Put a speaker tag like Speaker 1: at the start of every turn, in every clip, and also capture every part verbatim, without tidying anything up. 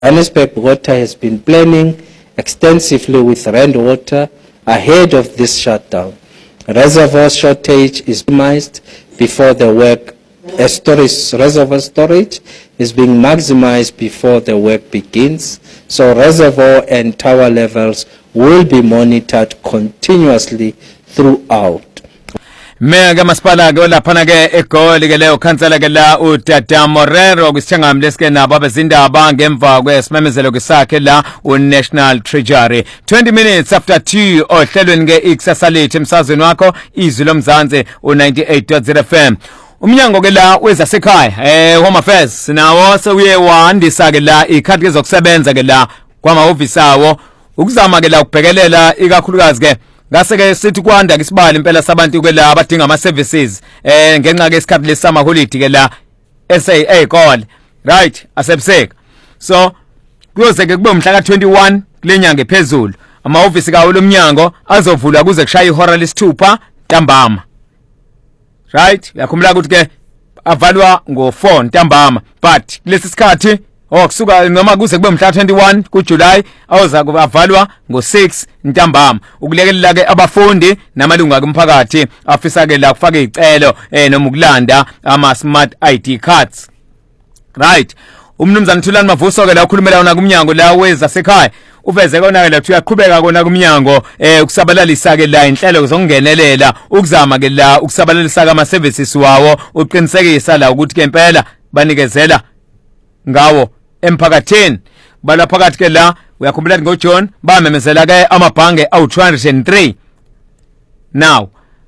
Speaker 1: Johannesburg Water has been planning extensively with Rand Water ahead of this shutdown. Reservoir shortage is minimized before the work. A storage, reservoir storage is being maximized before the work begins. So reservoir and tower levels will be monitored continuously throughout.
Speaker 2: Mega masipala ke laphana ke egoli ke leyo khansela ke la uTata Morero kwisithangami lesike nabo abezindaba ngemva kwesimemezelo sakhe la uNational Treasury. twenty minutes after two ohlelweni ke ikusasa lethu emsazweni wakho izwi lomzansi u-ninety-eight point zero F M. Umnyango ke la wezasekhaya eh Home Affairs nawo sewuye wandisa ke la ikhadi kezokusebenza ke la kwamahhovisi awo ukuzama ke la ukubhekelela ikakhulukazi ke ngase ke sithi kwanda ke sibali impela sabantu ke la abadinga ama services eh ngenxa ke isikhathi lesama holiday ke la S A A call right asebuseka. So kuyoze ke kube umhla ka twenty-one kulenyanga ephezulu amahhovisi kawo lomnyango azovulwa kuze kushaya ihora lesithupha ntambama. Right, yakhumbula ukuthi ke avalwa ngo four ntambama but lesi sikhathi okusuka noma kuze kube umhla twenty-one kuJuly awuza kuvalwa ngo six ntambama ukulekelela ke abafundi namalungu omphakathi afisa ke la kufaka izicelo eh noma ukulanda ama smart I D cards. Right, umnumzana Thulani Mavuso ke la ukhulumela wona kumnyango la wezasekhaya uveze kona ke la kuthi uyaqhubeka kona kumnyango eh ukusabalalisa ke la inhlelo zokungenelela ukuzama ke la ukusabalalisa ama services wawo uqinisekisa la ukuthi ke impela banikezela ngawo emphakathini bala phakathi ke la uyakhumbula ngo John bamemezela ke amabhange awu two hundred three now.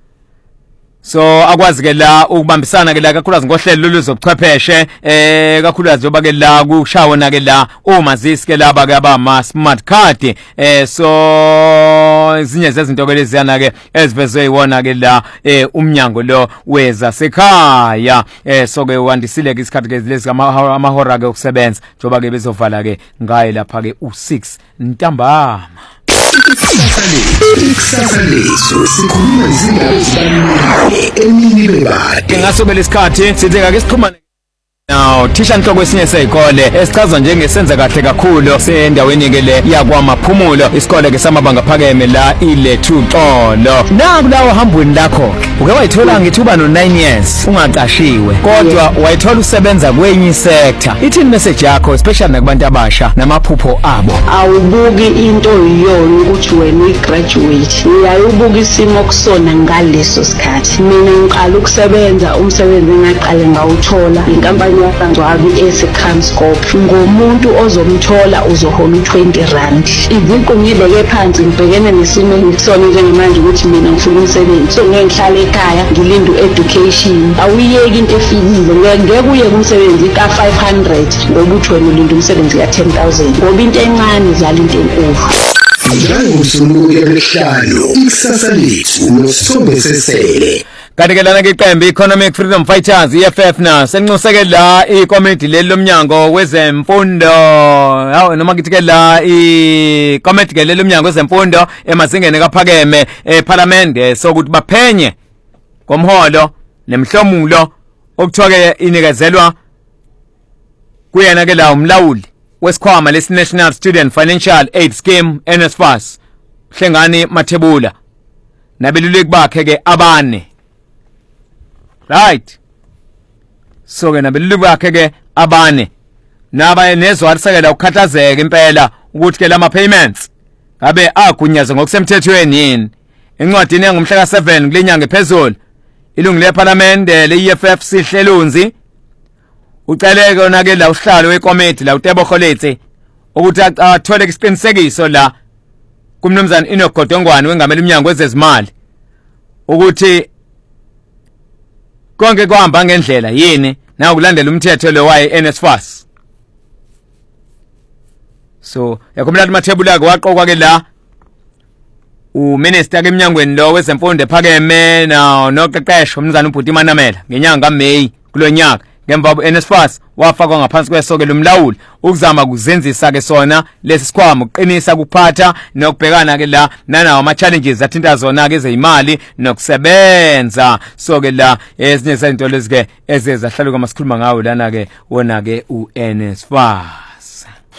Speaker 2: So akwazi ke la ukubambisana ke la kakhulukazi ngohlelo loluzobuchwepheshe eh kakhulukazi yoba ke la kushawona ke la umazisi ke laba ke abama smart card eh so izinye zezinto ke leziyana ke ezivezwe iwona ke la eh umnyango lo weza sekhaya eh so ke wandisile ke isikhathi ke lezi amahora ke ukusebenza njoba ke bezovala ke ngaye lapha ke u six ntambama.
Speaker 3: Ikusasa lethu sikhuluma izindaba ezibalulekile emini bebade
Speaker 2: ngaso lesikhathi sithi ake siqhumane now thisha inhloko esinye sezikole esichazwa njengesenza kahle kakhulu sendaweni ke le yakwamaphumulo isikole ke samabanga phakeme la ilethu xolo naku lawo hambweni lakho uke wayithola ngithuba no nine years ungaqashiwe kodwa wayithola usebenza kwenye sector ithini message yakho especially nakubantu abasha namaphupho abo
Speaker 4: awubuki into yiyona ukuthi wena uyigraduate uyayibuka isimo kusona ngaleso sikhathi mina ngiqala ukusebenza umsebenzi engaqale ngawuthola inkampani yasanzwabi eseCamscope ngomuntu ozomthola uzohola twenty rand izinqungile ke phansi ngibhekene nesimo ngisona njengamanje ukuthi mina ngifuna umsebenzi so ngeke ngihlale ekhaya ngilinde education awuyeki into efikile ngeke uye kumsebenzi ka five hundred ngoba uthi wena ulinda umsebenzi ka ten thousand ngoba into encane izala into enkulu.
Speaker 3: Njengomsuku yesihlanu ikusasa lethu nosithombe sesele
Speaker 2: kanti ke lana ke iqembu Economic Freedom Fighters E F F na senquseke la ikomiti leli lomnyango wezemfundo hawo noma kithi ke la ikomiti ke leli lomnyango wezemfundo emazingeni kaphakeme eParliament sokuthi baphenye komholo nemhlomulo okuthiwa ke inikezelwa kuyena ke la umlawuli wesikhwama lesi National Student Financial Aid Scheme N S F A S Hlengani Mathebula nabeluleki bakhe ke abane. Right, so ke nabeluleki bakhe ke abane naba nezwarisekela ukukhathazeka impela ukuthi ke lama payments ngabe agunyaze ngokusemthethweni yini. Encwadini engomhla ka seven kulenyanga ephezulu ilungu leParliament le E F F Sihlelunzi uceleke ona ke la uhlalo wekomiti la uTebo Kgoletsi ukuthi athole isiqinisekiso la kumnumzana Enoch Godongwane wengamela umnyango wezezimali ukuthi konke kuhamba ngendlela yini na ukulandela umthetho lo waye N S F A S. So yakhombela amathebula ke waqokwa ke la uminister ke emnyangweni lo wezemfundo ephakeme na noqeqesho umnumzana uBhuti Manamela ngenyanga kaMay kulonyaka ngemva N S F A S wafakwa ngaphansi kwesoke lomlawuli ukuzama kuzenzisa ke sona lesi sikhwama uqinisa kuphatha nokubhekana ke la nanawo ama challenges athinta zona ke ezimali nokusebenza so ke la ezinye izinto lezi ke ezeza hlaluka masikhuluma ngawo lana ke wona ke uN S F A S.